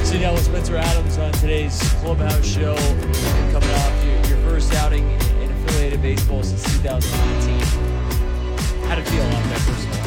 Sitting down with Spencer Adams on today's Clubhouse Show, coming off your first outing in affiliated baseball since 2019. How'd it feel out there personally?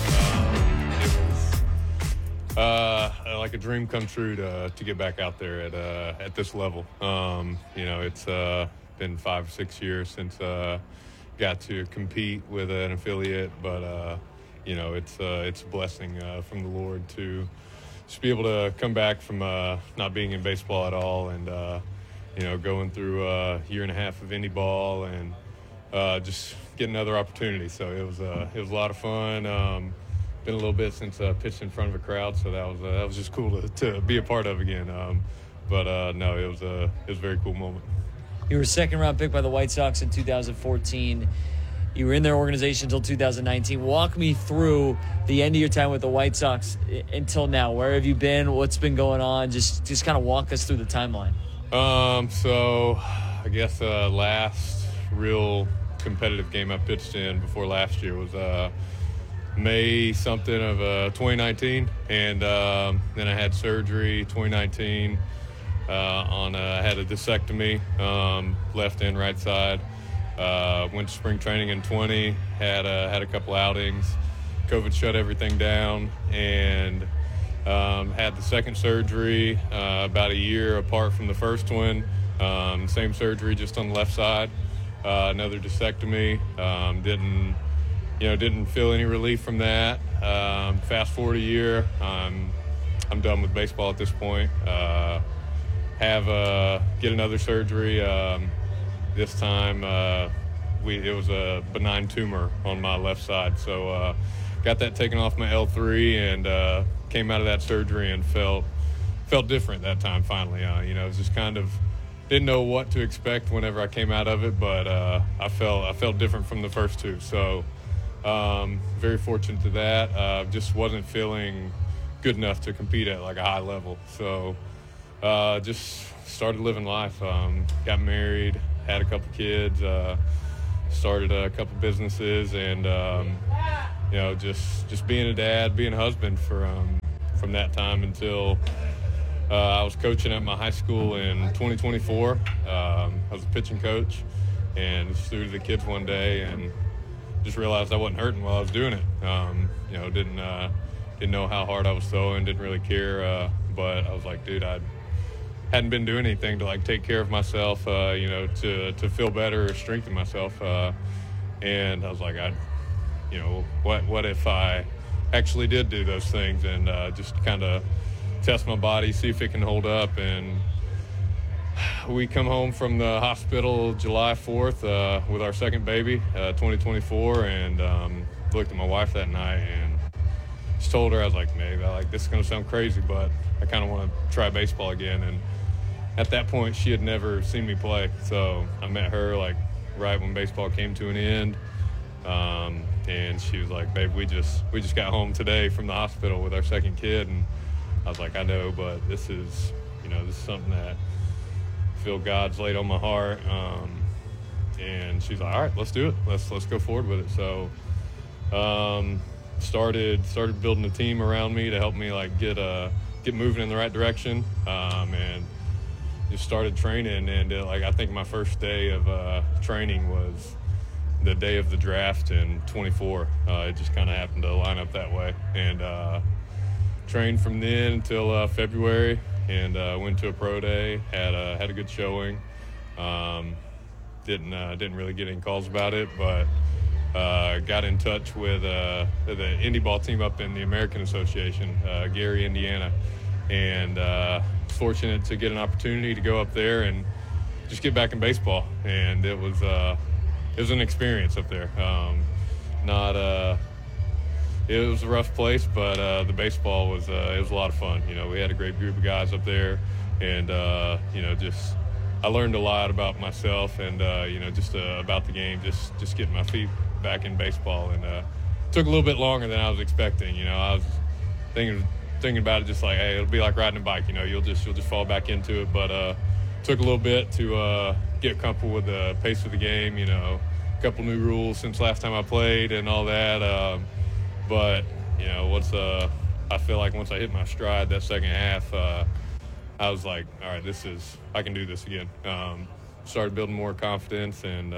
It was like a dream come true to get back out there at this level. It's been 5 or 6 years since got to compete with an affiliate, but it's a blessing from the Lord to just be able to come back from not being in baseball at all, and going through a year and a half of indie ball and just get another opportunity. So it was a lot of fun. Been a little bit since pitched in front of a crowd, so that was just cool to be a part of again. No, it was a very cool moment. You were a second-round pick by the White Sox in 2014. You were in their organization until 2019. Walk me through the end of your time with the White Sox until now. Where have you been? What's been going on? Just kind of walk us through the timeline. So I guess last real competitive game I pitched in before last year was May something of 2019, and then I had surgery 2019 I had a discectomy, left and right side. Went to spring training in 20, had a couple outings. COVID shut everything down, and had the second surgery about a year apart from the first one. Same surgery, just on the left side. Another discectomy. Didn't feel any relief from that. Fast forward a year, I'm done with baseball at this point. Get another surgery. This time it was a benign tumor on my left side, so got that taken off my L3 and came out of that surgery and felt different that time finally. It was just kind of didn't know what to expect whenever I came out of it, but I felt different from the first two. So very fortunate to that. Just wasn't feeling good enough to compete at like a high level. So just started living life. Got married, had a couple kids, started a couple businesses, and just being a dad, being a husband from that time until I was coaching at my high school in 2024. I was a pitching coach, and just threw to the kids one day and just realized I wasn't hurting while I was doing it. Didn't know how hard I was throwing, didn't really care, but I was like, dude, I hadn't been doing anything to like take care of myself, to feel better or strengthen myself. And I was like, what if I actually did do those things and just kind of test my body, see if it can hold up. And we come home from the hospital July 4th with our second baby, 2024, and looked at my wife that night and just told her, I was like, maybe this is going to sound crazy, but I kind of want to try baseball again. And at that point, she had never seen me play, so I met her like right when baseball came to an end, and she was like, "Babe, we just got home today from the hospital with our second kid," and I was like, "I know, but this is something that I feel God's laid on my heart." And she's like, "All right, let's do it. Let's go forward with it." So started building a team around me to help me like get moving in the right direction, and just started training. And I think my first day of training was the day of the draft in 24. It just kind of happened to line up that way, and trained from then until February, and went to a pro day, had a good showing. Didn't really get any calls about it, but got in touch with the indie ball team up in the American Association, Gary, Indiana, and fortunate to get an opportunity to go up there and just get back in baseball. And it was an experience up there. It was a rough place, but the baseball was it was a lot of fun. We had a great group of guys up there, and I learned a lot about myself and about the game, just getting my feet back in baseball. And took a little bit longer than I was expecting. I was thinking about it just like, hey, it'll be like riding a bike. You'll just fall back into it. But took a little bit to get comfortable with the pace of the game. A couple new rules since last time I played and all that. But I feel like once I hit my stride that second half, I was like, all right, I can do this again. Started building more confidence, and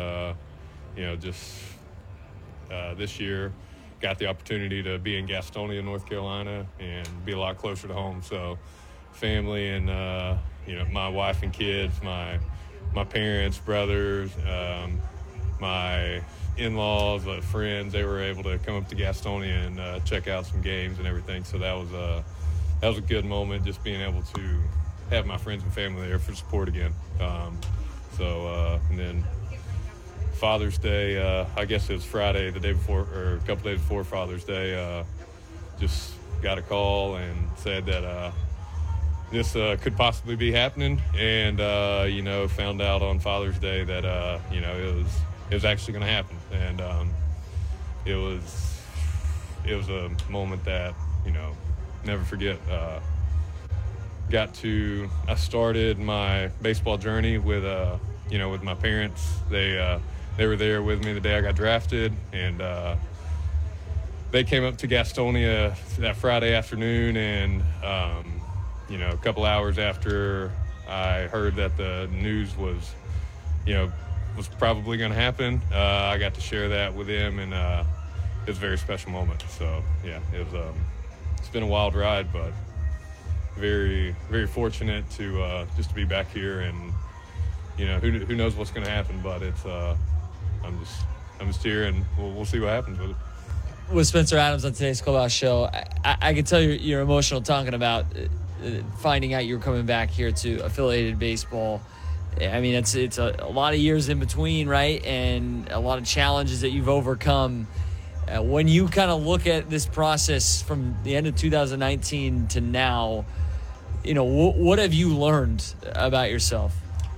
this year got the opportunity to be in Gastonia, North Carolina, and be a lot closer to home. So family and my wife and kids, my parents, brothers, my in-laws, friends, they were able to come up to Gastonia and check out some games and everything. So that was a good moment, just being able to have my friends and family there for support again. And then Father's Day, I guess it was Friday, the day before, or a couple days before Father's Day, just got a call and said that this could possibly be happening, and found out on Father's Day that it was actually going to happen, and it was a moment that never forget. I started my baseball journey with my parents. They were there with me the day I got drafted, and they came up to Gastonia that Friday afternoon, and a couple hours after I heard that the news was probably going to happen, I got to share that with them, and it was a very special moment. So yeah, it's been a wild ride, but very, very fortunate to just to be back here, and who knows what's going to happen, but it's I'm just here, and we'll see what happens with it. With Spencer Adams on today's Clubhouse Show, I can tell you're emotional talking about finding out you're coming back here to affiliated baseball. I mean, it's a lot of years in between, right? And a lot of challenges that you've overcome. When you kind of look at this process from the end of 2019 to now, what have you learned about yourself?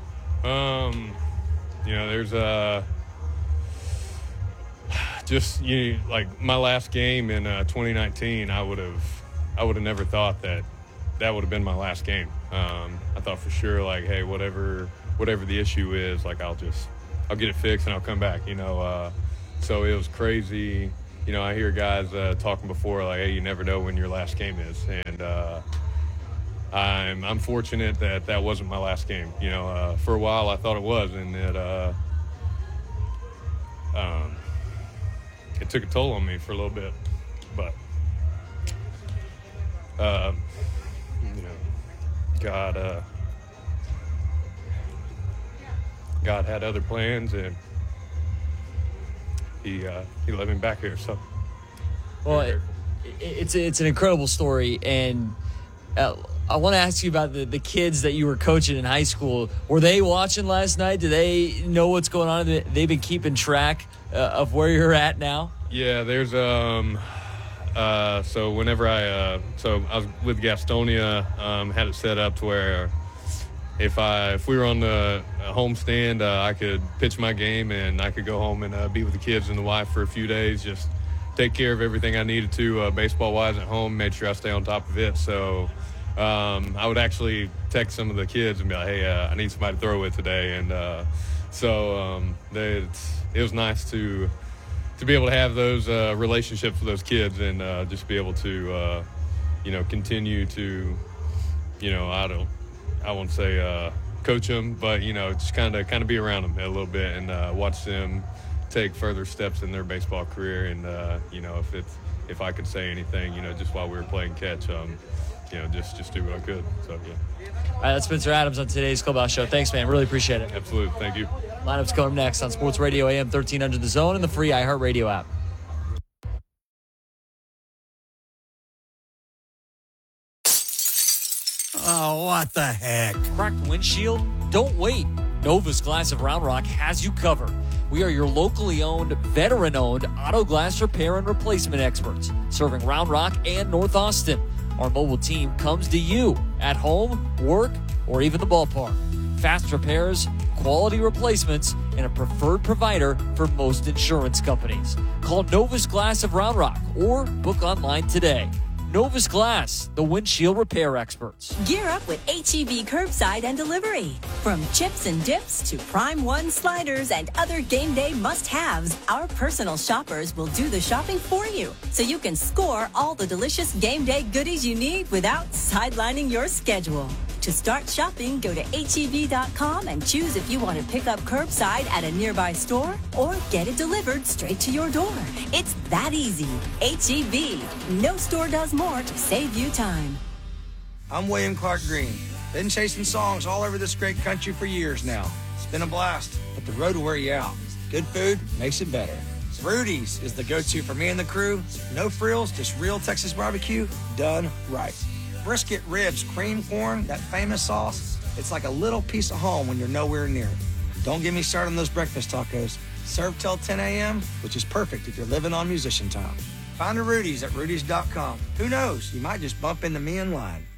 There's like my last game in 2019, I would have never thought that would have been my last game. I thought for sure, like, hey, whatever the issue is, like, I'll get it fixed and I'll come back, so it was crazy. I hear guys talking before, like, hey, you never know when your last game is, and I'm fortunate that wasn't my last game. For a while I thought it was, and it took a toll on me for a little bit, but God had other plans, and he let me back here. So, well, it's an incredible story, and I want to ask you about the kids that you were coaching in high school. Were they watching last night? Do they know what's going on? They've been keeping track of where you're at now? Yeah, there's so whenever I was with Gastonia, had it set up to where if we were on the homestand, I could pitch my game, and I could go home and be with the kids and the wife for a few days, just take care of everything I needed to baseball-wise at home, made sure I stay on top of it. So I would actually text some of the kids and be like, hey, I need somebody to throw with today. And it was nice to be able to have those relationships with those kids, and just be able to, continue to, I won't say coach them, but, just kind of be around them a little bit, and watch them take further steps in their baseball career. And, if I could say anything, just while we were playing catch, just do what I could. So, yeah. All right, that's Spencer Adams on today's Clubhouse Show. Thanks, man. Really appreciate it. Absolutely. Thank you. Lineup's coming next on Sports Radio AM 1300 The Zone and the free iHeartRadio app. Oh, what the heck? Cracked windshield? Don't wait. Nova's Glass of Round Rock has you covered. We are your locally owned, veteran-owned auto glass repair and replacement experts, serving Round Rock and North Austin. Our mobile team comes to you at home, work, or even the ballpark. Fast repairs, quality replacements, and a preferred provider for most insurance companies. Call Novus Glass of Round Rock or book online today. Novus Glass, the windshield repair experts. Gear up with HEB curbside and delivery. From chips and dips to Prime One sliders and other game day must-haves, our personal shoppers will do the shopping for you, so you can score all the delicious game day goodies you need without sidelining your schedule. To start shopping, go to HEB.com and choose if you want to pick up curbside at a nearby store or get it delivered straight to your door. It's that easy. HEB. No store does more to save you time. I'm William Clark Green. Been chasing songs all over this great country for years now. It's been a blast, but the road will wear you out. Good food makes it better. Rudy's is the go-to for me and the crew. No frills, just real Texas barbecue done right. Brisket, ribs, cream corn, that famous sauce. It's like a little piece of home when you're nowhere near it. Don't get me started on those breakfast tacos. Served till 10 a.m., which is perfect if you're living on musician time. Find a Rudy's at rudys.com. Who knows? You might just bump into me in line.